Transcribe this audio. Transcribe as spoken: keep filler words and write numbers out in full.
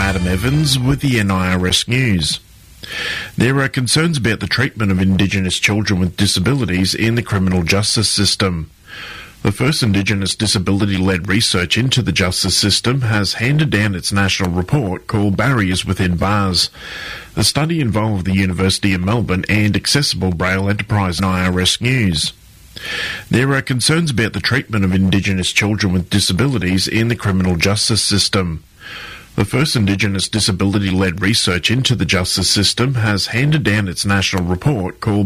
Adam Evans with the N I R S News. There are concerns about the treatment of Indigenous children with disabilities in the criminal justice system. The first Indigenous disability-led research into the justice system has handed down its national report called Barriers Within Bars. The study involved the University of Melbourne and Accessible Braille Enterprise and N I R S News. There are concerns about the treatment of Indigenous children with disabilities in the criminal justice system. The first Indigenous disability-led research into the justice system has handed down its national report called